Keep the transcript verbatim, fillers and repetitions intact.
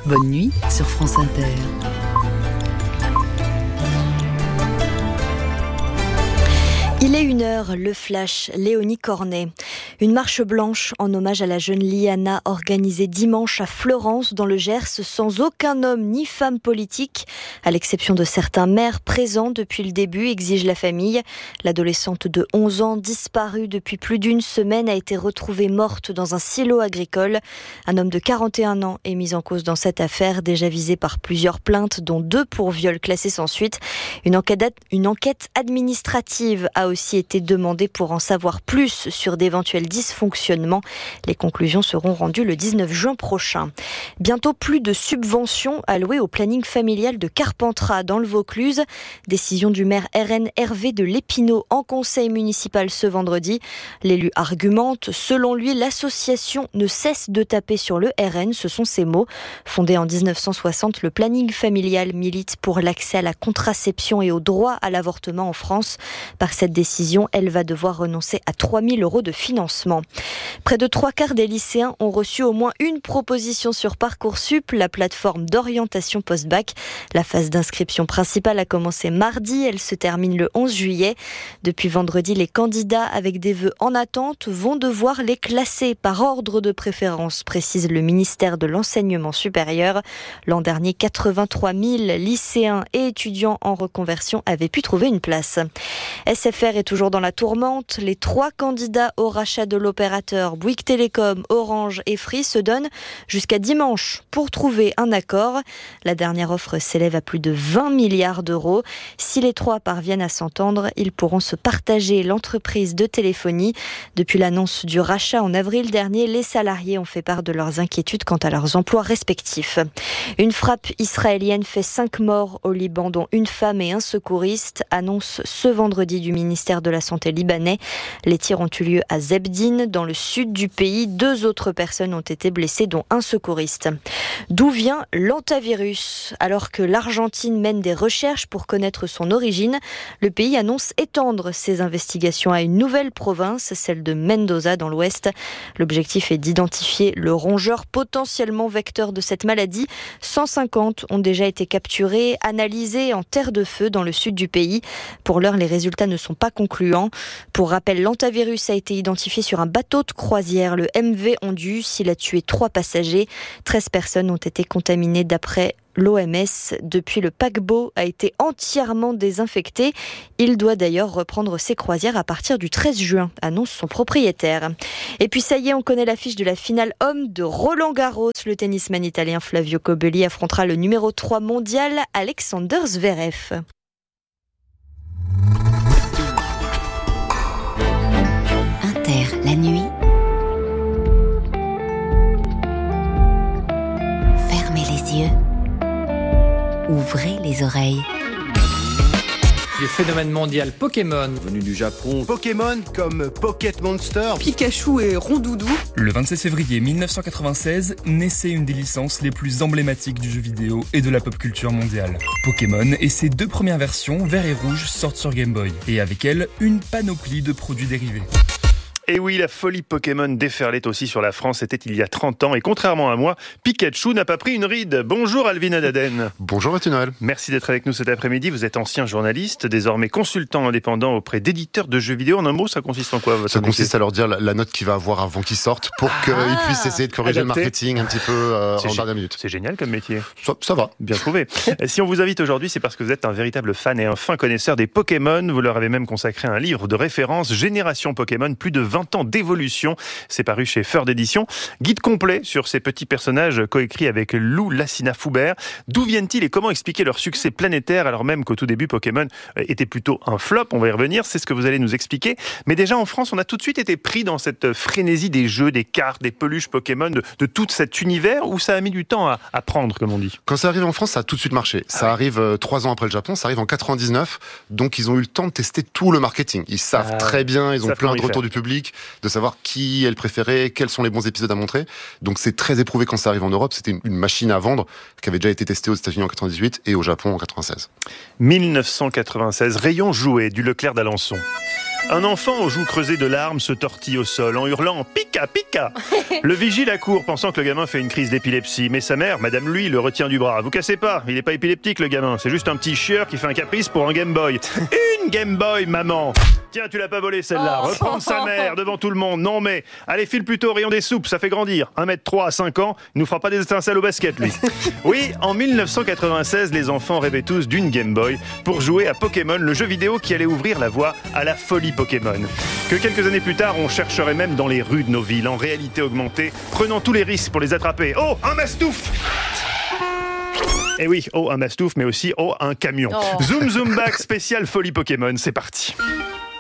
Bonne nuit sur France Inter. Il est une heure, le flash, Léonie Cornet. Une marche blanche en hommage à la jeune Liana organisée dimanche à Fleurance dans le Gers sans aucun homme ni femme politique, à l'exception de certains maires présents depuis le début, exige la famille. L'adolescente de onze ans, disparue depuis plus d'une semaine, a été retrouvée morte dans un silo agricole. Un homme de quarante et un ans est mis en cause dans cette affaire, déjà visé par plusieurs plaintes, dont deux pour viol classé sans suite. Une enquête, une enquête administrative a aussi été demandée pour en savoir plus sur d'éventuels dysfonctionnements. Les conclusions seront rendues le dix-neuf juin prochain. Bientôt plus de subventions allouées au planning familial de Carpentras dans le Vaucluse. Décision du maire R N Hervé de l'Épinau en conseil municipal ce vendredi. L'élu argumente, selon lui, l'association ne cesse de taper sur le R N, ce sont ses mots. Fondé en dix-neuf cent soixante, le planning familial milite pour l'accès à la contraception et au droit à l'avortement en France. Par cette décision, elle va devoir renoncer à trois mille euros de financement. Près de trois quarts des lycéens ont reçu au moins une proposition sur Parcoursup, la plateforme d'orientation post-bac. La phase d'inscription principale a commencé mardi, elle se termine le onze juillet. Depuis vendredi, les candidats avec des vœux en attente vont devoir les classer par ordre de préférence, précise le ministère de l'Enseignement supérieur. L'an dernier, quatre-vingt-trois mille lycéens et étudiants en reconversion avaient pu trouver une place. S F R est toujours dans la tourmente. Les trois candidats au rachat de l'opérateur Bouygues Télécom, Orange et Free se donnent jusqu'à dimanche pour trouver un accord. La dernière offre s'élève à plus de vingt milliards d'euros. Si les trois parviennent à s'entendre, ils pourront se partager l'entreprise de téléphonie. Depuis l'annonce du rachat en avril dernier, les salariés ont fait part de leurs inquiétudes quant à leurs emplois respectifs. Une frappe israélienne fait cinq morts au Liban, dont une femme et un secouriste, annonce ce vendredi du ministère de la Santé libanais. Les tirs ont eu lieu à Zebdine, dans le sud du pays. Deux autres personnes ont été blessées, dont un secouriste. D'où vient l'hantavirus ? Alors que l'Argentine mène des recherches pour connaître son origine, le pays annonce étendre ses investigations à une nouvelle province, celle de Mendoza dans l'ouest. L'objectif est d'identifier le rongeur potentiellement vecteur de cette maladie. cent cinquante ont déjà été capturés, analysés en terre de feu dans le sud du pays. Pour l'heure, les résultats ne sont pas concluants. Pour rappel, l'hantavirus a été identifié sur un bateau de croisière, le M V Ondius. Il a tué trois passagers. treize personnes ont été contaminées d'après l'O M S. Depuis, le paquebot a été entièrement désinfecté. Il doit d'ailleurs reprendre ses croisières à partir du treize juin, annonce son propriétaire. Et puis ça y est, on connaît l'affiche de la finale homme de Roland-Garros. Le tennisman italien Flavio Cobolli affrontera le numéro trois mondial, Alexander Zverev. Inter, la nuit. Fermez les yeux. Ouvrez les oreilles. Le phénomène mondial Pokémon, venu du Japon. Pokémon comme Pocket Monster, Pikachu et Rondoudou. Le vingt-sept février mille neuf cent quatre-vingt-seize naissait une des licences les plus emblématiques du jeu vidéo et de la pop culture mondiale. Pokémon et ses deux premières versions, vert et rouge, sortent sur Game Boy. Et avec elles, une panoplie de produits dérivés. Et oui, la folie Pokémon déferlait aussi sur la France, c'était il y a trente ans. Et contrairement à moi, Pikachu n'a pas pris une ride. Bonjour Alvin Adaden. Bonjour Mathieu Noël. Merci d'être avec nous cet après-midi. Vous êtes ancien journaliste, désormais consultant indépendant auprès d'éditeurs de jeux vidéo. En un mot, ça consiste en quoi votre Ça métier ? consiste à leur dire la, la note qu'il va avoir avant qu'ils sortent pour ah, qu'ils puissent essayer de corriger adapté. le marketing un petit peu euh, en dernière minute. C'est génial comme métier. Ça, ça va. Bien trouvé. Si on vous invite aujourd'hui, c'est parce que vous êtes un véritable fan et un fin connaisseur des Pokémon. Vous leur avez même consacré un livre de référence, Génération Pokémon, plus de vingt ans d'évolution. C'est paru chez Feur d'édition. Guide complet sur ces petits personnages coécrits avec Lou Lassina-Foubert. D'où viennent-ils et comment expliquer leur succès planétaire alors même qu'au tout début Pokémon était plutôt un flop? On va y revenir, c'est ce que vous allez nous expliquer. Mais déjà en France, on a tout de suite été pris dans cette frénésie des jeux, des cartes, des peluches Pokémon, de, de tout cet univers où ça a mis du temps à, à prendre, comme on dit. Quand ça arrive en France, ça a tout de suite marché. Ah ça oui. arrive euh, trois ans après le Japon, ça arrive en quatre-vingt-dix-neuf. Donc ils ont eu le temps de tester tout le marketing. Ils savent ah, très bien, ils ont plein de retours faire. du public, de savoir qui est le préféré, quels sont les bons épisodes à montrer. Donc c'est très éprouvé quand ça arrive en Europe. C'était une, une machine à vendre qui avait déjà été testée aux États-Unis en quatre-vingt-dix-huit et au Japon en quatre-vingt-seize. mille neuf cent quatre-vingt-seize, rayon jouet du Leclerc d'Alençon. Un enfant aux joues creusées de larmes se tortille au sol en hurlant « Pika, pika !» Le vigile accourt pensant que le gamin fait une crise d'épilepsie. Mais sa mère, Madame Lui, le retient du bras. « Vous cassez pas, il est pas épileptique le gamin, c'est juste un petit chieur qui fait un caprice pour un Game Boy. »« Une Game Boy, maman !»« Tiens, tu l'as pas volé celle-là. Oh. Reprendre sa mère devant tout le monde. Non mais, allez, file plutôt au rayon des soupes, ça fait grandir. un mètre trois à cinq ans, il nous fera pas des étincelles au basket, lui. » Oui, en mille neuf cent quatre-vingt-seize, les enfants rêvaient tous d'une Game Boy pour jouer à Pokémon, le jeu vidéo qui allait ouvrir la voie à la folie Pokémon. Que quelques années plus tard, on chercherait même dans les rues de nos villes, en réalité augmentée, prenant tous les risques pour les attraper. Oh, un mastouf! Eh oui, oh, un mastouf, mais aussi, oh, un camion. Oh. Zoom Zoom Back, spécial folie Pokémon, c'est parti.